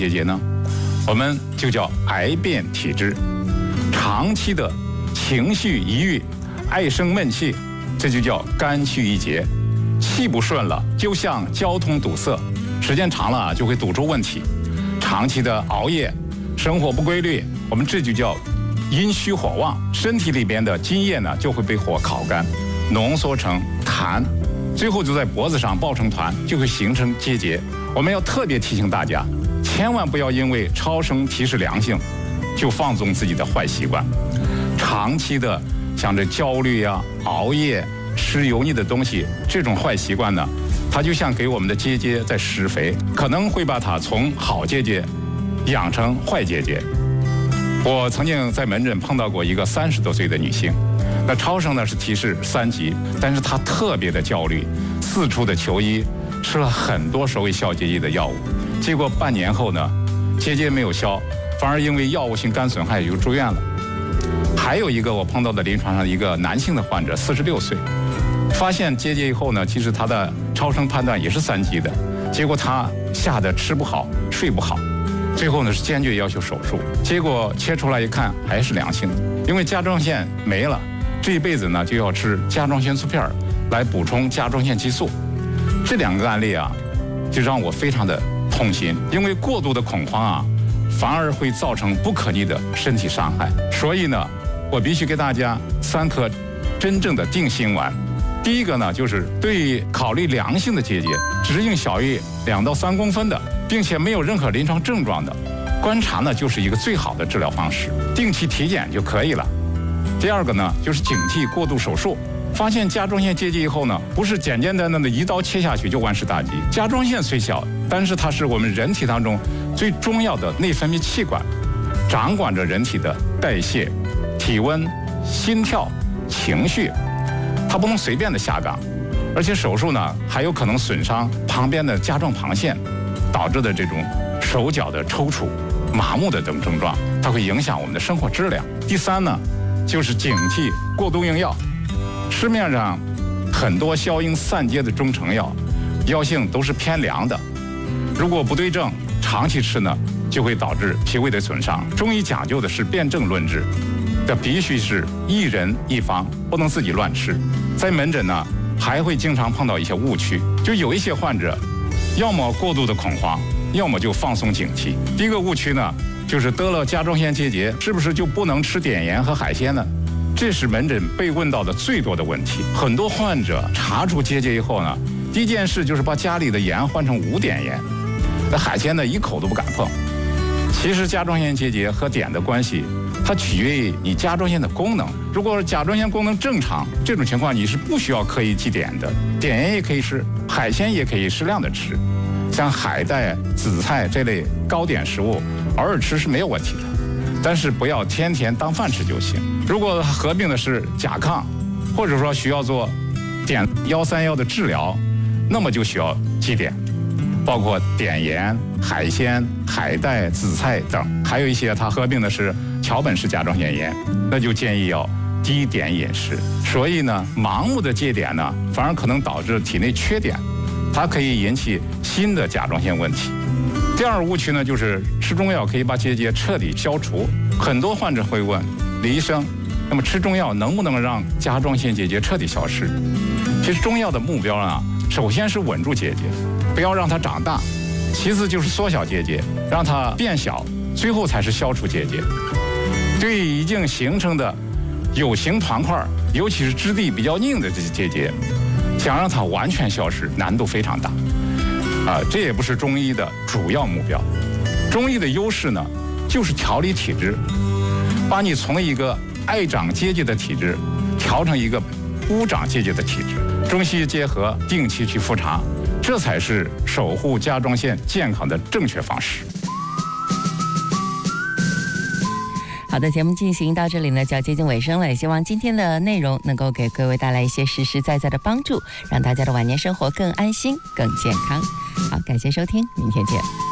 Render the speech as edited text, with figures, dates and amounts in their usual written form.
结节呢？我们就叫癌变体质。长期的情绪抑郁、爱生闷气，这就叫肝气郁结。气不顺了，就像交通堵塞，时间长了就会堵出问题。长期的熬夜、生活不规律，我们这就叫阴虚火旺，身体里边的津液呢就会被火烤干，浓缩成痰，最后就在脖子上抱成团，就会形成结节。我们要特别提醒大家，千万不要因为超声提示良性，就放纵自己的坏习惯。长期的像这焦虑啊、熬夜、吃油腻的东西，这种坏习惯呢，它就像给我们的结节在施肥，可能会把它从好结节养成坏结节。我曾经在门诊碰到过一个30多岁的女性，那超声呢是提示3级，但是她特别的焦虑，四处的求医，吃了很多所谓消结节的药物，结果半年后呢，结节没有消，反而因为药物性肝损害就住院了。还有一个我碰到的临床上的一个男性的患者，46岁，发现结节以后呢，其实他的超声判断也是3级的，结果他吓得吃不好、睡不好，最后呢是坚决要求手术，结果切出来一看还是良性的，因为甲状腺没了，这一辈子呢就要吃甲状腺素片来补充甲状腺激素。这2个案例啊，就让我非常的痛心，因为过度的恐慌啊，反而会造成不可逆的身体伤害。所以呢，我必须给大家3颗真正的定心丸。第一个呢，就是对于考虑良性的结节，直径小于2到3公分的，并且没有任何临床症状的，观察呢就是一个最好的治疗方式，定期体检就可以了。第二个呢，就是警惕过度手术。发现甲状腺结节以后呢，不是简简单单的一刀切下去就万事大吉。甲状腺虽小，但是它是我们人体当中最重要的内分泌器官，掌管着人体的代谢、体温、心跳、情绪，它不能随便的下岗。而且手术呢，还有可能损伤旁边的甲状旁腺，导致的这种手脚的抽搐、麻木的等症状，它会影响我们的生活质量。第3呢，就是警惕过度用药。市面上很多消阴散结的中成药，药性都是偏凉的，如果不对症，长期吃呢，就会导致脾胃的损伤。中医讲究的是辨证论治，这必须是一人一方，不能自己乱吃。在门诊呢，还会经常碰到一些误区，就有一些患者，要么过度的恐慌，要么就放松警惕。第一个误区呢，就是得了甲状腺结节，是不是就不能吃碘盐和海鲜呢？这是门诊被问到的最多的问题。很多患者查出结节以后呢，第一件事就是把家里的盐换成无碘盐，那海鲜呢一口都不敢碰。其实甲状腺结节和碘的关系，它取决于你甲状腺的功能。如果甲状腺功能正常，这种情况你是不需要刻意忌碘的，碘盐也可以吃，海鲜也可以适量的吃，像海带、紫菜这类高碘食物，偶尔吃是没有问题的。但是不要天天当饭吃就行。如果合并的是甲亢，或者说需要做碘131的治疗，那么就需要忌碘，包括碘盐、海鲜、海带、紫菜等，还有一些它合并的是桥本氏甲状腺炎，那就建议要低碘饮食。所以呢，盲目的戒碘呢，反而可能导致体内缺碘，它可以引起新的甲状腺问题。第二误区呢，就是吃中药可以把结节彻底消除。很多患者会问李医生，那么吃中药能不能让甲状腺结节彻底消失？其实中药的目标啊，首先是稳住结节，不要让它长大；其次就是缩小结节，让它变小，最后才是消除结节。对于已经形成的有形团块，尤其是质地比较硬的这些结节，想让它完全消失，难度非常大。这也不是中医的主要目标。中医的优势呢，就是调理体质，把你从一个爱长结节的体质调成一个不长结节的体质。中西医结合，定期去复查，这才是守护甲状腺健康的正确方式。 好的，节目进行到这里呢，就要接近尾声了。也希望今天的内容能够给各位带来一些实实在在的帮助，让大家的晚年生活更安心、更健康。好，感谢收听，明天见。